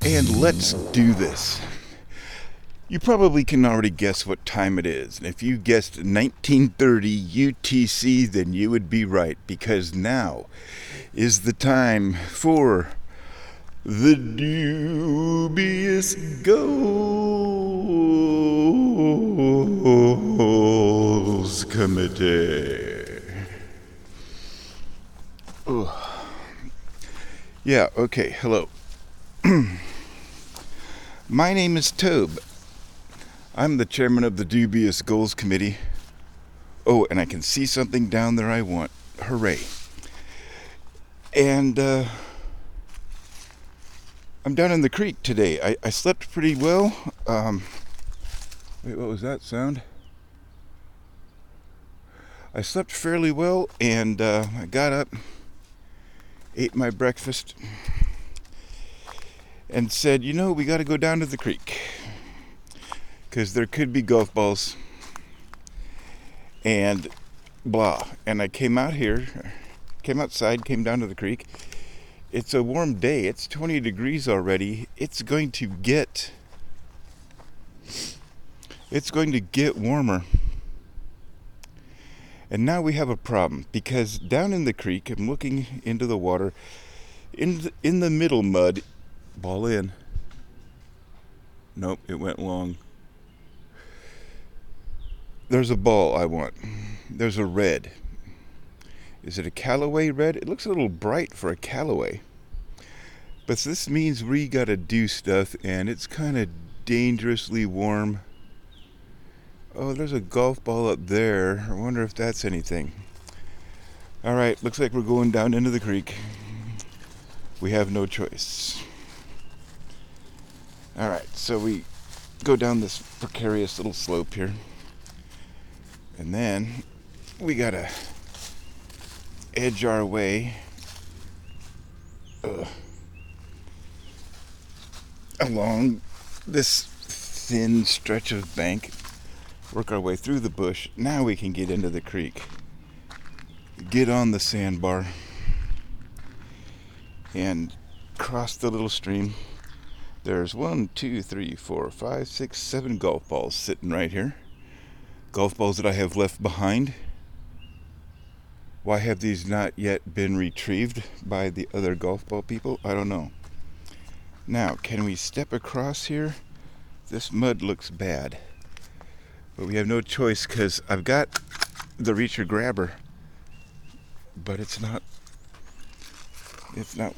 And let's do this. You probably can already guess what time it is. And if you guessed 1930 UTC, then you would be right, because now is the time for the Dubious Goals Committee. Yeah, okay, hello. My name is Tobe. I'm the chairman of the Dubious Goals Committee. Oh, and I can see something down there I want. Hooray. And, I'm down in the creek today. I slept pretty well. Wait, what was that sound? I slept fairly well, and I got up, ate my breakfast, and said, we got to go down to the creek, because there could be golf balls, and blah. And I came outside, came down to the creek. It's a warm day. It's 20 degrees already. It's going to get warmer. And now we have a problem, because down in the creek, I'm looking into the water, in the middle mud. Ball in. Nope, it went long. There's a ball I want. There's a red. Is it a Callaway red? It looks a little bright for a Callaway. But this means we gotta do stuff, and it's kind of dangerously warm. Oh, there's a golf ball up there. I wonder if that's anything. Alright, looks like we're going down into the creek. We have no choice. Alright, so we go down this precarious little slope here. And then we gotta edge our way along this thin stretch of bank, work our way through the bush. Now we can get into the creek, get on the sandbar, and cross the little stream. There's 1, 2, 3, 4, 5, 6, 7 golf balls sitting right here. Golf balls that I have left behind. Why have these not yet been retrieved by the other golf ball people? I don't know. Now, can we step across here? This mud looks bad. But we have no choice, because I've got the reacher grabber. But it's not